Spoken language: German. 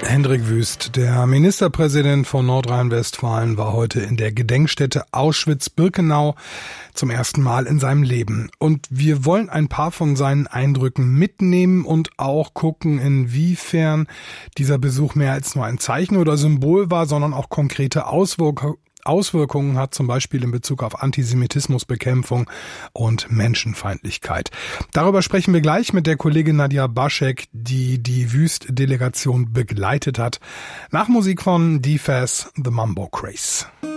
Hendrik Wüst, der Ministerpräsident von Nordrhein-Westfalen, war heute in der Gedenkstätte Auschwitz-Birkenau zum ersten Mal in seinem Leben. Und wir wollen ein paar von seinen Eindrücken mitnehmen und auch gucken, inwiefern dieser Besuch mehr als nur ein Zeichen oder Symbol war, sondern auch konkrete Auswirkungen hat, zum Beispiel in Bezug auf Antisemitismusbekämpfung und Menschenfeindlichkeit. Darüber sprechen wir gleich mit der Kollegin Nadja Baschek, die die Wüst-Delegation begleitet hat. Nach Musik von DFAS, The Mambo Craze.